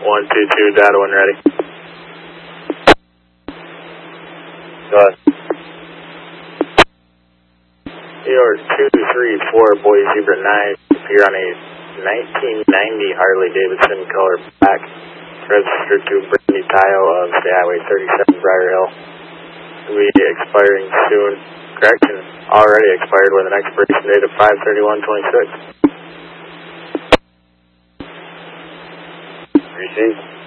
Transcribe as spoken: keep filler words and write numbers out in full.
one two two, data when ready. Go ahead. You're two three four, Boise Zebra nine. You're on a nineteen ninety Harley Davidson color black, registered to Brandy Tile of State Highway thirty-seven, Briar Hill. Will be expiring soon. Correction, already expired with an expiration date of five thirty-one twenty-six. Received.